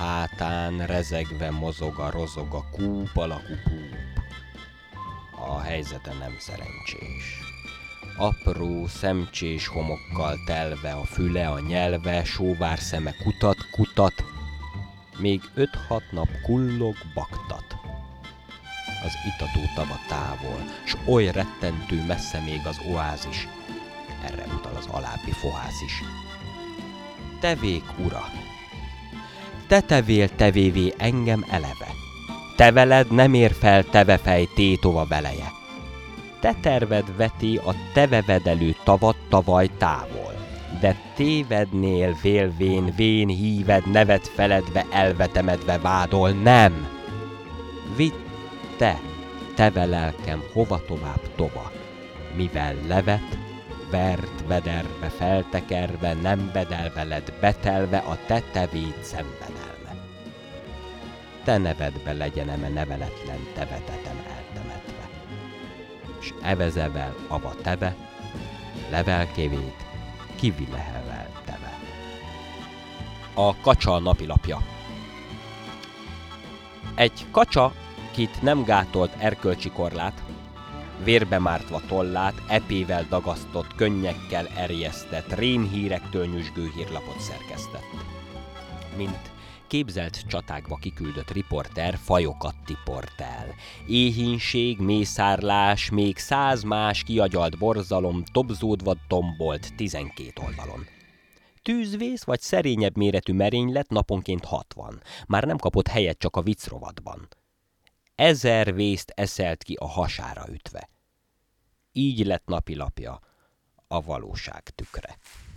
hátán rezegve mozog a rozog a kúp alakú kúp. A helyzete nem szerencsés. Apró, szemcsés homokkal telve a füle, a nyelve, sóvár szeme kutat, még 5-6 nap kullog, baktat. Az itató tava távol, s oly rettentő messze még az oázis, erre utal az alábbi fohász is. Tevék ura! Te tevél tevévé engem eleve, te veled nem ér fel tevefej tétova beleje. Te terved veti a tevevedelő tavat tavaly távol, de tévednél vélvén vén híved nevet feledve elvetemedve vádol, nem! Vidd te lelkem hova tovább tova, mivel levet, vert vederbe feltekerve, nem bedel veled betelve a te tevéd szenvedelme. Te nevedbe legyenem neveletlen tevetetem eltemetve, s evezevel ava teve, levelkévét kivilehevel teve. A kacsa napilapja. Egy kacsa, kit nem gátolt erkölcsi korlát, vérbe mártva tollát, epével dagasztott, könnyekkel erjesztett, rémhírektől nyüzsgő hírlapot szerkesztett. Mint képzelt csatákba kiküldött riporter fajokat tiport el. Éhínség, mészárlás, még 100 más kiagyalt borzalom tobzódva tombolt 12 oldalon. Tűzvész vagy szerényebb méretű merénylet naponként 60. Már nem kapott helyet csak a viccrovatban. 1000 vészt eszelt ki a hasára ütve. Így lett napilapja a valóság tükre.